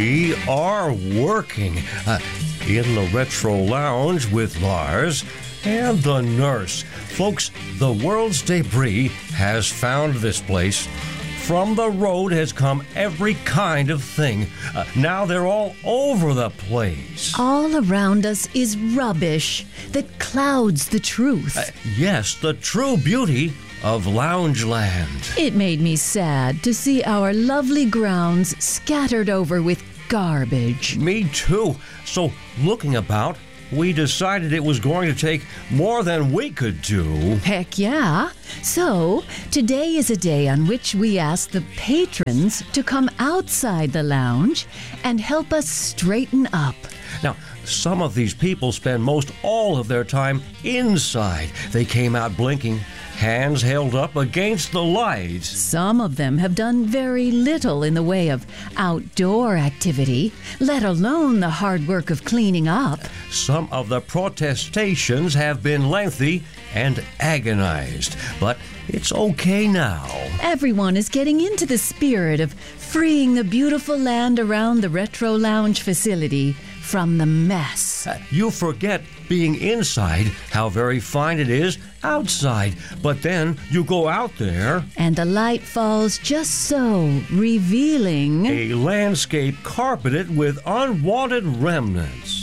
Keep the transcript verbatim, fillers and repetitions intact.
We are working uh, in the Retro Lounge with Lars and the nurse. Folks, the world's debris has found this place. From the road has come every kind of thing. Uh, now they're all over the place. All around us is rubbish that clouds the truth. Uh, yes, the true beauty of Loungeland. It made me sad to see our lovely grounds scattered over with garbage. Me too. So, looking about, we decided it was going to take more than we could do. Heck yeah. So, today is a day on which we ask the patrons to come outside the lounge and help us straighten up. Now, some of these people spend most all of their time inside. They came out blinking, hands held up against the lights. Some of them have done very little in the way of outdoor activity, let alone the hard work of cleaning up. Some of the protestations have been lengthy and agonized, but it's okay now. Everyone is getting into the spirit of freeing the beautiful land around the Retro Lounge facility from the mess. Uh, you forget being inside how very fine it is outside, but then you go out there and the light falls just so, revealing a landscape carpeted with unwanted remnants.